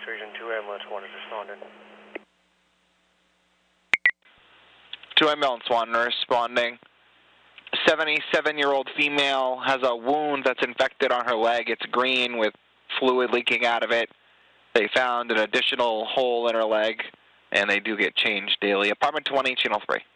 Region 2, ambulance 1 is responding. 2 ambulance 1 responding. 77-year-old female has a wound that's infected on her leg. It's green with fluid leaking out of it. They found an additional hole in her leg, and they do get changed daily. Apartment 20, Channel 3.